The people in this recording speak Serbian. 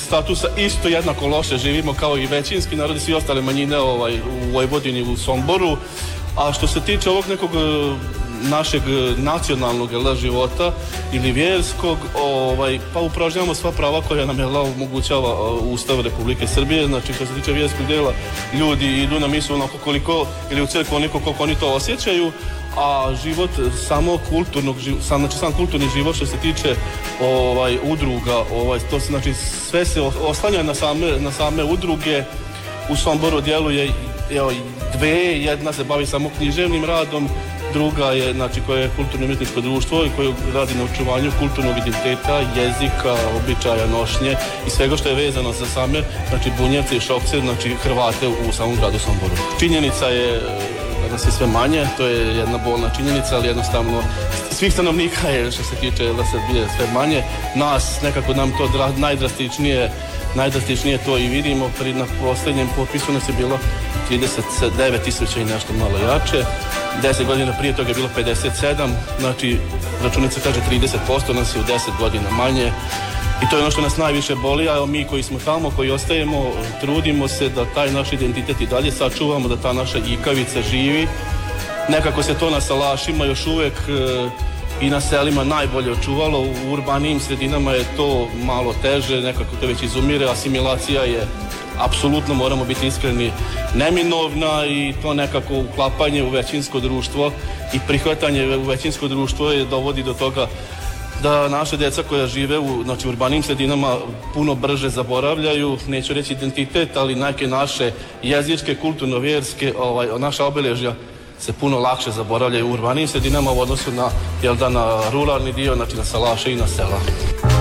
statusa isto jednako loše živimo kao i većinski narodi, svi ostale manjine u Vojvodini, u Somboru. A što se tiče ovog nekog našeg nacionalnog života ili vjerskog, pa upražnjavamo sva prava koja nam omogućava Ustav Republike Srbije. Znači, što se tiče vjerskog dela, ljudi idu na misu onako koliko, ili u crkvu onoliko koliko oni to osjećaju, a život samo kulturnog, znači sam kulturni život što se tiče udruga, to se, znači, sve se oslanja na same udruge. U Somboru djeluje dve, jedna se bavi samo književnim radom, druga je, znači, koja je kulturno-umjetničko društvo i koje radi na očuvanju kulturnog identiteta, jezika, običaja, nošnje i svega što je vezano za same, znači, Bunjevce i Šokce, znači Hrvate u samom gradu Somboru. Činjenica je da nas je sve manje, to je jedna bolna činjenica, ali jednostavno svih stanovnika je, što se tiče da se bije sve manje. Nas, nekako nam to najdrastičnije to i vidimo. Na posljednjem popisu nas je bilo 39.000 i nešto malo jače. 10 godina prije toga je bilo 57, znači računica kaže 30%, nas je u 10 godina manje. I to je ono što nas najviše boli, a mi koji smo tamo, koji ostajemo, trudimo se da taj naš identitet i dalje sačuvamo, da ta naša ikavica živi. Nekako se to na salašima još uvijek i na selima najbolje očuvalo, u urbanijim sredinama je to malo teže, nekako to već izumire, asimilacija je apsolutno, moramo biti iskreni, neminovna i to nekako uklapanje u većinsko društvo i prihvatanje u većinsko društvo je dovodi do toga da naše djeca koja žive u urbanim sredinama puno brže zaboravljaju, neću reći identitet, ali neke naše jezičke, kulturno-vjerske, naša obeležja se puno lakše zaboravljaju u urbanim sredinama u odnosu na ruralni dio, znači na salaše i na sela.